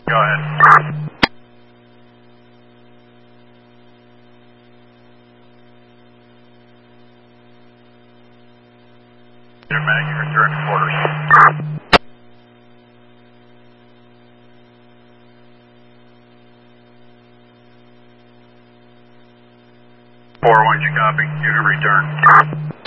Go ahead. Mag, you return to quarters. 4-1, you copy. You can return.